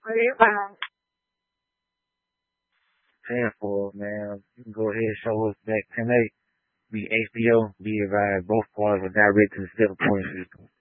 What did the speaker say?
10-4, man. You can go ahead and show us back 10-8. Be HBO, be advised, both parties were directed to the 7-point system.